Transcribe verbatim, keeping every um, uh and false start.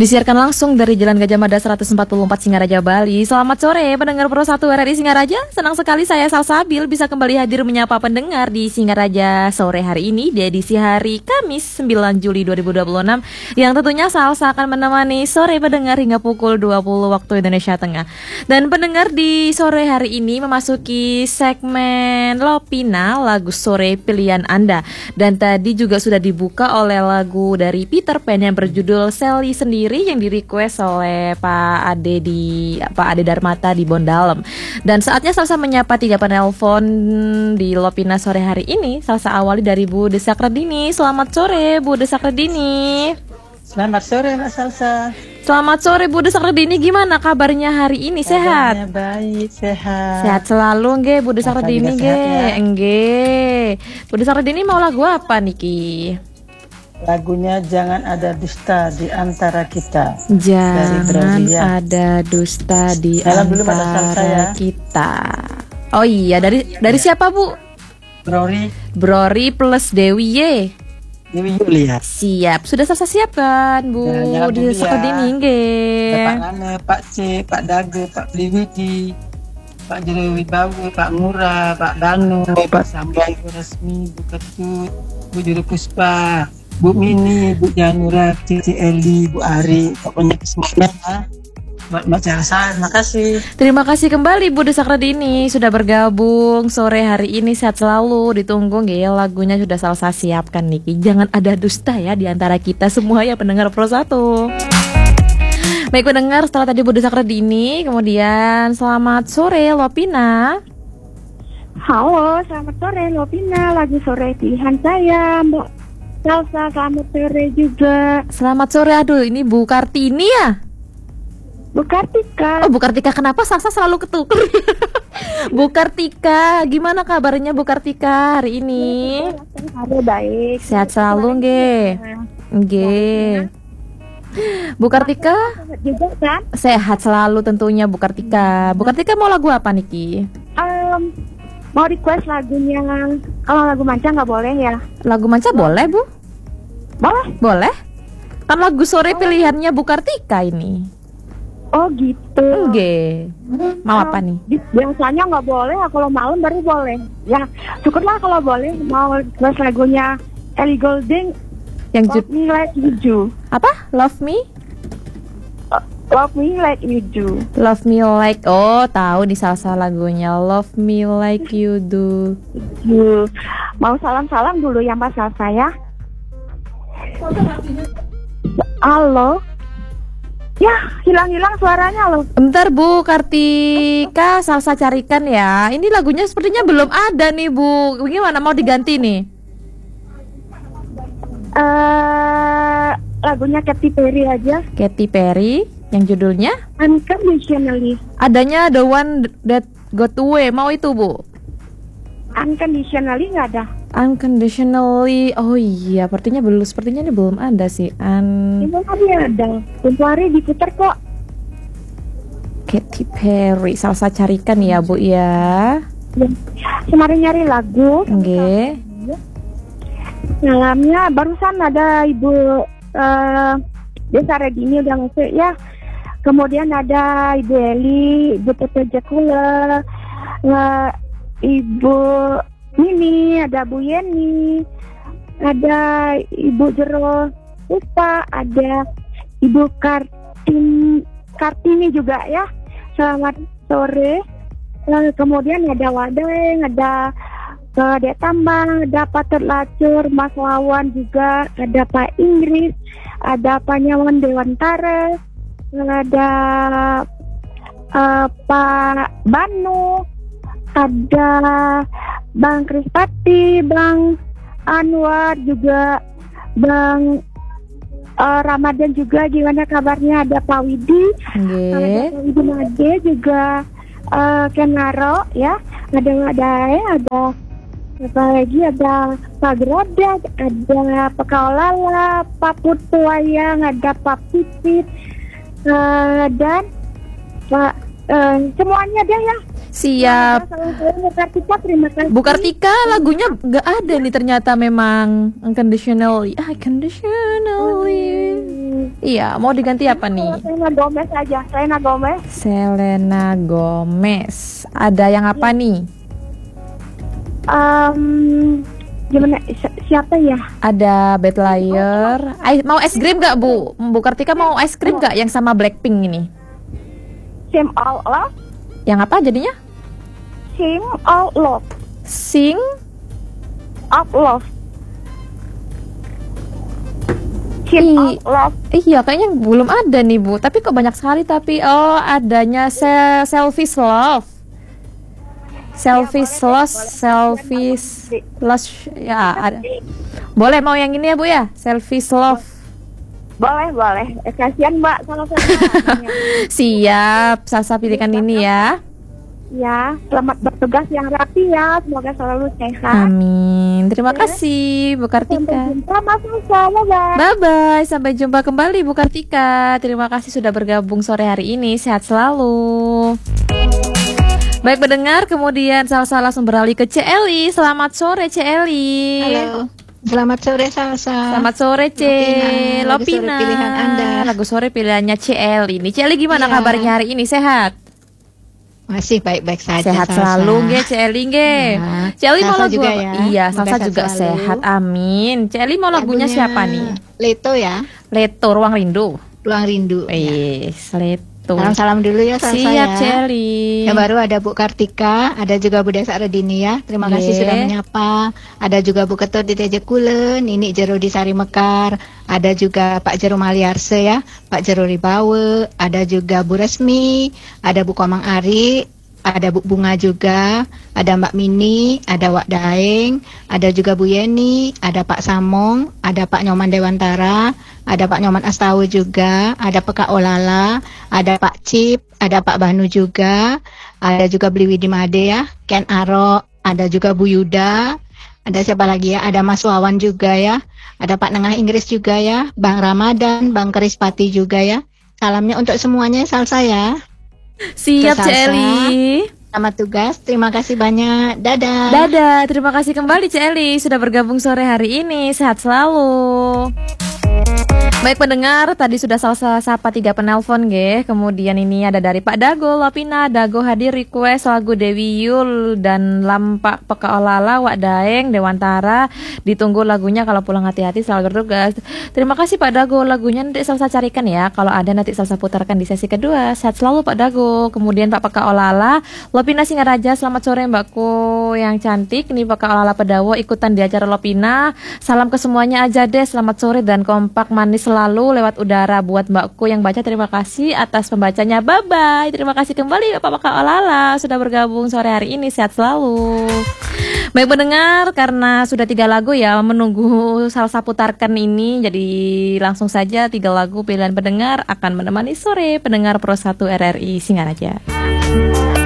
Disiarkan langsung dari Jalan Gajah Mada seratus empat puluh empat Singaraja, Bali. Selamat sore pendengar Pro satu R R I Singaraja. Senang sekali saya Salsabil bisa kembali hadir menyapa pendengar di Singaraja sore hari ini di edisi hari Kamis sembilan Juli dua ribu dua puluh enam, yang tentunya Salsa akan menemani sore pendengar hingga pukul dua puluh waktu Indonesia Tengah. Dan pendengar di sore hari ini memasuki segmen Lopina, lagu sore pilihan Anda. Dan tadi juga sudah dibuka oleh lagu dari Peter Pan yang berjudul Sally Sendiri, yang di request oleh Pak Ade di Pak Ade Darmata di Bondalem. Dan saatnya Salsa menyapa tiga penelpon di Lopina sore hari ini. Salsa awali dari Bu Desakredini. Selamat sore Bu Desakredini. Selamat sore Mbak Salsa. Selamat sore Bu Desakredini. Gimana kabarnya hari ini? Sehat? Kabarnya baik, sehat. Sehat selalu nggih Bu Desakredini nggih. Nggih. Bu Desakredini mau lagu apa niki? Lagunya Jangan Ada Dusta di Antara Kita. Jangan ada dusta di Dalam dulu antara ya. kita. Oh iya, dari dari siapa Bu? Brori. Brori plus Dewi Ye. Dewi Yulia. Siap, sudah Salsa siapkan Bu. Ya, di Sekredini nggih. Pak Nane, Pak C, Pak Dage, Pak Bliwidi, Pak Jero Wibawa, Pak Ngurah, Pak Danu, Pak Sambal, Bu Resmi, Bu Ketut, Bu Juru Puspa, Bu Mini, Bu Janura, Cici Eli, Bu Ari, pokoknya semuanya buat Mbak Salsa. Terima kasih. Terima kasih kembali Bu Desakredini sudah bergabung sore hari ini. Sehat selalu, ditunggu nggih ya, lagunya sudah Salsa siapkan niki. Jangan ada dusta ya di antara kita semua ya pendengar Pro satu. Baik pendengar, setelah tadi Bu Desakredini, kemudian selamat sore Lopina. Halo, selamat sore Lopina, lagi sore pilihan saya Mbak Salsa. Selamat sore juga. Selamat sore, aduh ini Bu Kartini ya? Bu Kartika. Oh Bu Kartika, kenapa Salsa selalu ketukar? Bu Kartika, gimana kabarnya Bu Kartika hari ini? Hari baik. Sehat selalu nggih. Nggih. Bu Kartika juga kan? Sehat selalu tentunya Bu Kartika. Bu Kartika mau lagu apa niki? Um, mau request lagunya. Kalau lagu manca nggak boleh ya? Lagu manca boleh Bu? Boleh. Boleh? Kan lagu sore pilihannya Bu Kartika ini. Oh gitu. Oke. Mau apa nih? Biasanya nggak boleh, kalau malam baru boleh. Ya, syukurlah kalau boleh. Mau request lagunya Ellie Goulding Yang Love Me Like You Do. Apa? Love Me? Love Me Like You Do. Love Me Like. Oh, tahu nih Salsa lagunya Love Me Like You Do. You. Mau salam-salam dulu ya Mbak Salsa ya. Halo. Ya, hilang-hilang suaranya loh. Bentar Bu Kartika, Salsa carikan ya. Ini lagunya sepertinya belum ada nih Bu. Gimana, mau diganti nih? Uh, lagunya Katy Perry aja. Katy Perry, yang judulnya Unconditionally. adanya The One That Got Away. Mau itu Bu? Unconditionally nggak ada. Unconditionally. Oh iya, sepertinya belum. Sepertinya ini belum ada sih. Un... Ini tadi ada. Tempoh hari diputar kok. Katy Perry, Salsa carikan ya Bu ya. Kemarin nyari lagu. Oke. Malamnya barusan ada Ibu uh, Desa Regini udah ngasih ya. Kemudian ada Ibu Eli, Ibu Tete Jakula, uh, Ibu Mini, ada Bu Yeni, ada Ibu Jero Puspa, ada Ibu Kartin Kartini juga ya. Selamat sore. Lalu kemudian ada Wadeng, ada uh, Dek Tambang, ada Pak Terlacur, Mas Wawan juga, ada Pak Inggris, ada Pak Nyawan Dewantara, ada uh, Pak Banu, ada Bang Krispati, Bang Anwar juga, Bang uh, Ramadan juga. Gimana kabarnya? Ada Pak Widi, Okay. ada Pak Widi Made juga, uh, Kenaro ya. Ada Wadai, ada apa lagi? Ada Pak Gerodak, ada Pak Kaolala, Pak Putuayang, ada Pak Pipit, uh, dan Pak uh, semuanya dia ya. Siap. Bu Kartika, terima kasih. Bu Kartika, lagunya nggak ada nih ternyata memang Unconditionally. Unconditionally. Iya, mau diganti apa nih? Selena Gomez aja, Selena Gomez. Selena Gomez. Ada yang apa nih? Um, gimana? Si- siapa ya? Ada Bad Liar. Ai- mau es krim gak Bu? Bu Kartika mau es krim gak yang sama Blackpink ini? Sim All Love. Yang apa jadinya? Sim All Love. Sing Up Love. Sim I- All Love. Iya, kayaknya belum ada nih Bu. Tapi kok banyak sekali tapi oh adanya se- Selfish Love. Selfish boleh, Love, boleh. Selfish Love. Ya, ada. Boleh mau yang ini ya Bu ya? Selfish Love. Boleh, boleh. Eh, kasihan Mbak kalau saya. Siap, Salsa pilihkan ini ya. Ya, selamat bertugas yang rapi ya. Semoga selalu sehat. Amin. Terima kasih Bu Sampai Kartika. jumpa Mas Musa. Bye-bye. Bye bye, sampai jumpa kembali Bu Kartika. Terima kasih sudah bergabung sore hari ini. Sehat selalu. Baik pendengar, kemudian Salsa langsung beralih ke Celi. Selamat sore Celi. Halo, selamat sore Salsa. Selamat sore C. Lopina, lagu sore Lopina. pilihan Anda. Lagu sore pilihannya Celi. Nih Celi gimana Iya. kabarnya hari ini? Sehat? Masih baik-baik saja. Sehat Salsa. selalu nge Celi nge. Ya. Celi mau Salsa lagu juga apa? ya. Iya, Semoga Salsa sehat juga selalu. sehat. Amin. Celi mau lagunya, siapa nih? Leto ya, Leto Ruang Rindu. Ruang Rindu. Ya. Wih, Leto. Salam-salam dulu ya Salsa Siap ya. Celi. Yang baru ada Bu Kartika, ada juga Bu Desa Redini ya. Terima kasih Ye. sudah menyapa. Ada juga Bu Ketut di Teje Kulen, ini Jero di Sari Mekar. Ada juga Pak Jero Maliarse ya, Pak Jero Ribawe. Ada juga Bu Resmi, ada Bu Komang Ari, ada Bu Bunga juga, ada Mbak Mini, ada Wak Daeng, ada juga Bu Yeni, ada Pak Samong, ada Pak Nyoman Dewantara, ada Pak Nyoman Astawa juga, ada P K Olala, ada Pak Cip, ada Pak Banu juga, ada juga Bli Widi Made ya, Ken Aro, ada juga Bu Yuda, ada siapa lagi ya, ada Mas Wawan juga ya, ada Pak Nengah Inggris juga ya, Bang Ramadan, Bang Kerispati juga ya. Salamnya untuk semuanya Salsa ya. Siap Salsa. Celi. Selamat tugas, terima kasih banyak. Dadah. Dadah, terima kasih kembali Celi sudah bergabung sore hari ini. Sehat selalu. Baik pendengar, tadi sudah Salsa sapa tiga penelpon ge. Kemudian ini ada dari Pak Dago, Lopina, Dago hadir request lagu Dewi Yul dan Lampak Peka Olala, Wak Daeng, Dewantara. Ditunggu lagunya kalau pulang hati-hati selalu bertugas. Terima kasih Pak Dago, lagunya nanti Salsa carikan ya. Kalau ada nanti Salsa putarkan di sesi kedua. Sehat selalu Pak Dago. Kemudian Pak Peka Olala, Lopina Singaraja, selamat sore Mbakku yang cantik. Ini Peka Olala Pedawo ikutan di acara Lopina. Salam ke semuanya aja deh. Selamat sore dan kompak manis selalu lewat udara buat Mbakku yang baca. Terima kasih atas pembacanya. Bye bye. Terima kasih kembali Bapak Peka Olala sudah bergabung sore hari ini. Sehat selalu. Baik pendengar, karena sudah tiga lagu ya menunggu Salsa putarkan ini, jadi langsung saja tiga lagu pilihan pendengar akan menemani sore pendengar Pro satu R R I Singaraja.